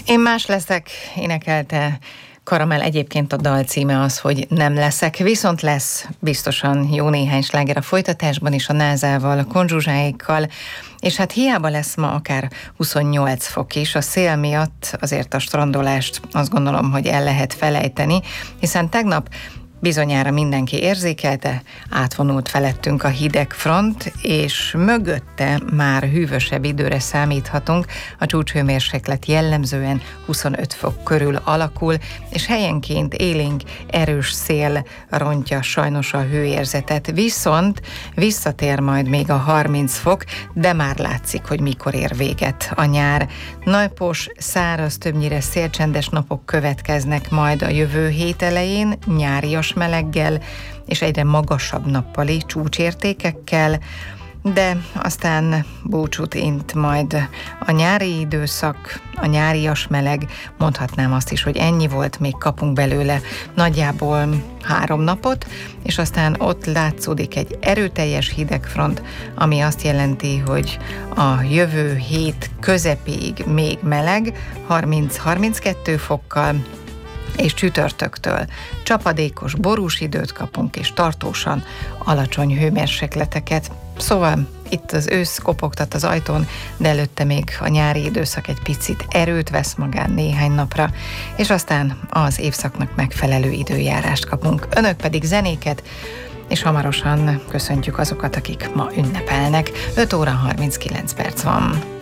Én más leszek, énekelte Karamell. Egyébként a dal címe az, hogy Nem leszek, viszont lesz biztosan jó néhány sláger a folytatásban is, a Názával, a Konzsuzsáékkal, és hát hiába lesz ma akár 28 fok is, a szél miatt azért a strandolást azt gondolom, hogy el lehet felejteni, hiszen tegnap bizonyára mindenki érzékelte, átvonult felettünk a hideg front, és mögötte már hűvösebb időre számíthatunk. A csúcshőmérséklet jellemzően 25 fok körül alakul, és helyenként élénk erős szél rontja sajnos a hőérzetet. Viszont visszatér majd még a 30 fok, de már látszik, hogy mikor ér véget a nyár. Napos, száraz, többnyire szélcsendes napok következnek majd a jövő hét elején, nyárias meleggel és egyre magasabb nappali csúcsértékekkel, de aztán búcsút int majd a nyári időszak, a nyárias meleg, mondhatnám azt is, hogy ennyi volt, még kapunk belőle nagyjából 3 napot, és aztán ott látszódik egy erőteljes hidegfront, ami azt jelenti, hogy a jövő hét közepéig még meleg, 30-32 fokkal, és csütörtöktől csapadékos, borús időt kapunk, és tartósan alacsony hőmérsékleteket. Szóval itt az ősz kopogtat az ajtón, de előtte még a nyári időszak egy picit erőt vesz magán néhány napra, és aztán az évszaknak megfelelő időjárást kapunk. Önök pedig zenéket, és hamarosan köszöntjük azokat, akik ma ünnepelnek. 5 óra 39 perc van.